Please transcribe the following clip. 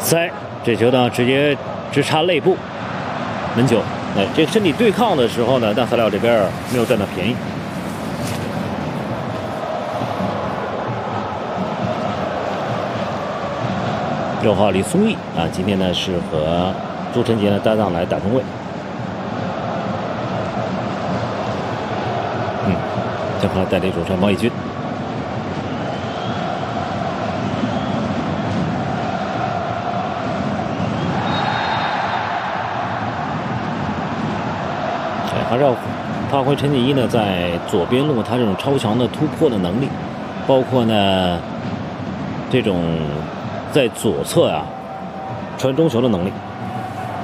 塞，这球呢直接直插肋部，门球。哎，这个身体对抗的时候呢，但赫料这边没有占到便宜。6号李松义啊，今天呢是和朱晨杰呢搭档来打中卫。将和带领主帅毛以军。还是要发挥陈锦一呢在左边路他这种超强的突破的能力，包括呢这种在左侧传中球的能力。